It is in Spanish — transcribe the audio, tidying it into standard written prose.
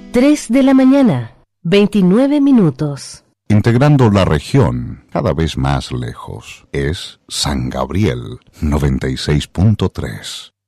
3 de la mañana, 29 minutos. Integrando la región cada vez más lejos, es San Gabriel 96.3.